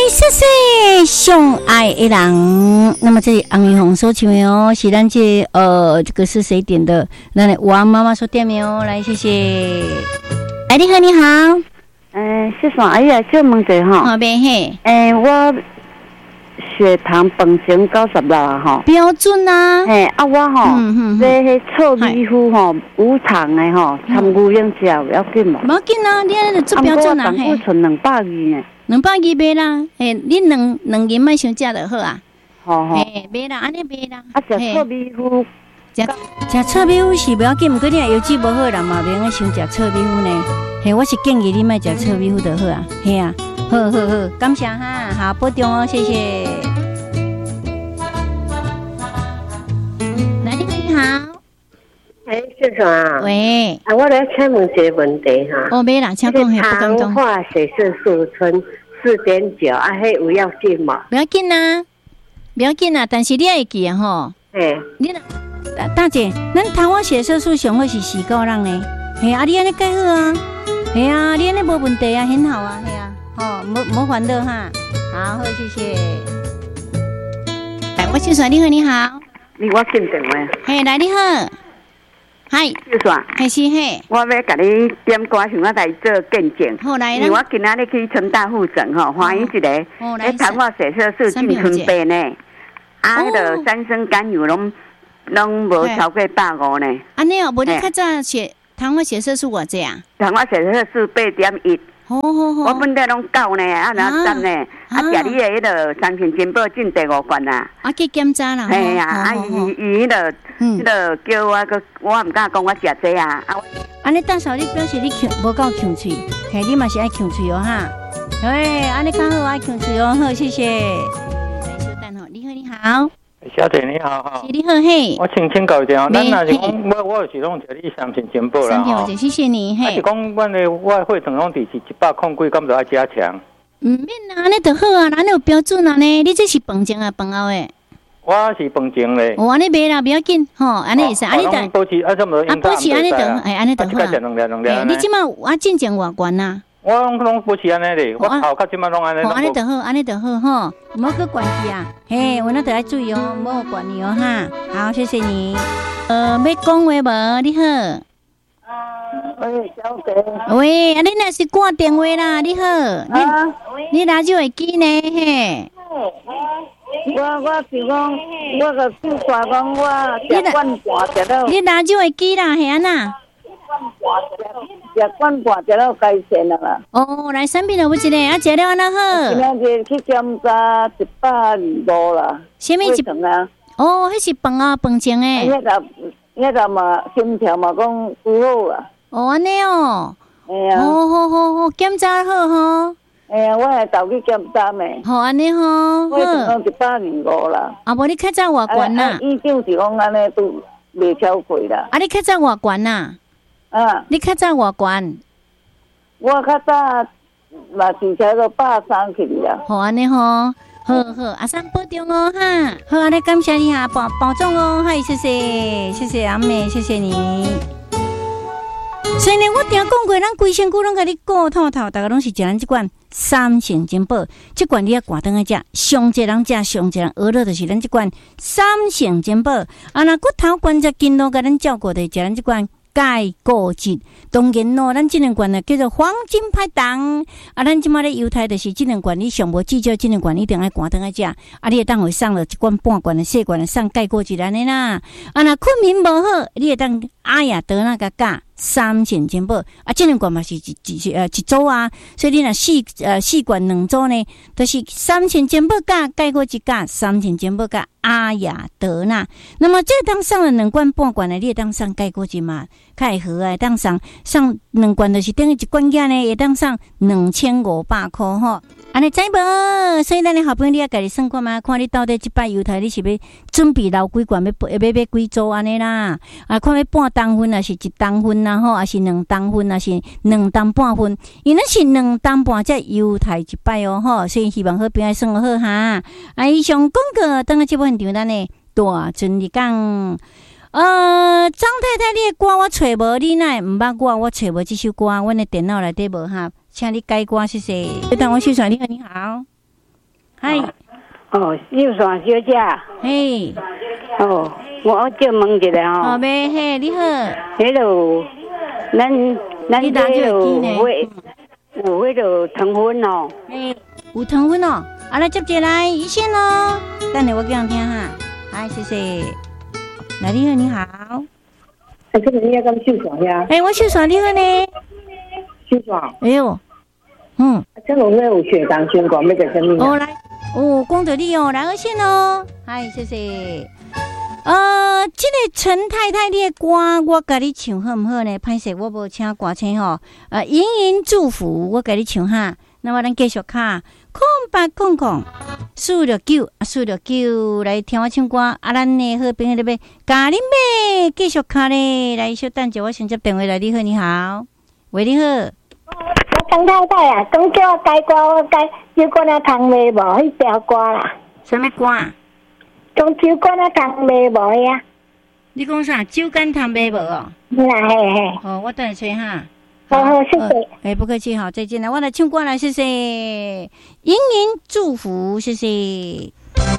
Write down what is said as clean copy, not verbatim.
谢谢上爱的人。那么这里红玉红所唱的哦，是咱这这个是谁点的？那王妈妈所点的哦，来谢谢。哎，你好，你好。 是啥？哎呀，小问者哈。 好边嘿。 我血糖本身96啊哈。 标准啊。 我吼，这臭米糊吼，无糖的吼，参牛奶吃有要紧无？ 无要紧啊，你安尼做标准啊。 嘿。我存220呢。 220买啦，你两斤卖伤食就好啊。 好。 买啦，安尼买啦。 食臭米糊。 食臭米糊是不要紧，不过你油脂不好啦嘛，别个想食臭米糊呢。我是建议你卖食臭米糊就好啊。啊，好，感谢哈，好保重哦，谢谢。来，你好。 是啥？ 喂。 我来请问一个问题哈。 没啦，请讲嘿，不敢讲。 糖化血色素醇4.9，迄有要紧吗？ 不要紧啊，不要紧啊，但是你要记啊吼。你大姐，咱糖化血色素上好是4个人呢。你安尼介好啊。你安尼无问题啊，很好啊，无烦恼哈。好，谢谢。来，我先说你好，你好。 我进电话。 来你好。嗨， 就算， 是嘿。 我要甲你点歌，想要来做见证。 好来因为我今仔日去成大附诊吼，欢迎一个，糖化血色素进春病呢，迄个三酸甘油拢无超过150呢。 安尼哦，无你较早糖化血色素偌济啊？ 糖化血色素8.1。我本来拢9呢，然后10呢，食你的迄个3片金宝进第5罐啦。 去检查啦。 嘿啊，伊迄个叫我唔敢讲我食这啊。 安尼大嫂，你表示你无够强嘴，你嘛是爱强嘴哦哈。安尼较好爱强嘴哦，好谢谢。来稍等吼，你好你好。 小姐你好哈， 你好嘿， 我请教一下，咱若是讲我是拢食你3片金宝啦吼，谢谢你嘿。 是讲我血糖拢是100控几，敢就要加强？ 唔免啦，安尼就好啊，安尼有标准啊呢。你这是饭前啊，饭后诶？ 我是饭前咧。 安尼买啦，不要紧吼，安尼会使，安尼就保持差不多。 保持安尼就安尼就好啊。 你即马我进前偌悬啊？ 我拢保持安尼咧，我头壳即马拢安尼。 安尼就好，安尼就好吼，唔好去管去啊。我那得爱注意哦，唔好管你哦哈。好，谢谢你。要讲话无？你好。 喂，小姐。 喂，你若是挂电话啦，你好。你拿手机呢？嘿。 我是讲，我个就说讲我食罐半食到。 你拿手机啦，系安那？ 食罐半食到该线啦。 来产品有一个，食了安那好？ 今仔日去检查125啦。 什么一啊？ 迄是饭啊，饭前诶。 迄个嘛，心跳嘛讲拄好啦。 安尼哦。好，检查好吼。 我系投去检查诶。 好安尼吼。 我讲125啦。 无你较早偌悬啦？ 医生是讲安尼都袂超过啦。 你较早偌悬啦？你较早偌悬？ 我较早嘛是才到130去啦。 好安尼吼。好，阿三保重哦哈。好，安尼感谢你哈，保重哦，嗨，谢谢阿妹，谢谢你。所以呢，我听讲过，咱规身躯拢甲你顾透透，大家拢是食咱这款3成金宝，这款你要挂灯来食，上一人食，上一人娱乐就是咱这款3成金宝。那骨头关节筋络甲咱照顾的，食咱这款钙固质。当然咯，咱这两罐呢叫做黄金拍档。咱即马咧犹太就是这两罐，你上无至少这两罐一定爱挂灯来食。你会当会送了一罐半罐的细罐的送钙固质安尼啦。那困眠无好，你会当阿雅得那个钙。3成金宝这两罐嘛是一组啊，所以你若4罐2组呢，都是3成金宝加钙固质加3成金宝加阿雅德纳。那么这当上了2罐半罐的，你会当上钙固质嘛？较会好啊，当上2罐就是等于1罐价呢，会当上2500块吼。安尼知无？所以咱的好朋友，你也家己算看嘛，看你到底这摆犹太你是要准备留几罐，要几组安尼啦？看要半当分还是1当分啦吼，还是2当分，还是2当半分？因为是2当半才犹太一摆哦吼，所以希望好朋友算好哈。以上广告等下这部现场咱呢大阵你讲。张太太，你的歌我找无，你哪会毋捌我找无这首歌，阮的电脑内底无哈，请你改歌谢谢。等我宣传，你好，你好。 嗨， 哦，秀爽小姐， 嘿， 哦，我就问一下好哦， 呗，嘿，你好， 迄个，咱你打这个机呢？ 有迄个糖分哦， 嘿，有糖分哦，啊，来接起来一线哦，等下我给人听哈，嗨，谢谢，来，你好，你好， 这个你要跟秀爽呀？ 我秀爽你好呢， 秀爽， 哎呦， 这个有血糖血管那个什么？ 哦，来，讲到你哦，来二线哦，嗨，谢谢。这个陈太太你的歌，我甲你唱好唔好呢？歹势，我无请歌星吼。盈盈祝福，我甲你唱哈。那么咱继续卡，0800-469-469来听我唱歌。啊，咱的好朋友那边咖喱妹继续卡咧，来稍等者，我先接电话来。你好，你好，喂，你好。 我陈太太啊，讲叫我改歌，我改酒馆啊糖味无迄条歌啦。 什么歌？ 讲酒馆啊糖味无呀？ 你讲啥？酒干糖杯无哦？ 啦嘿嘿。 哦，我等下吹哈。 好，谢谢。 不客气，好，再见了。我来唱歌来，谢谢。盈盈祝福，谢谢。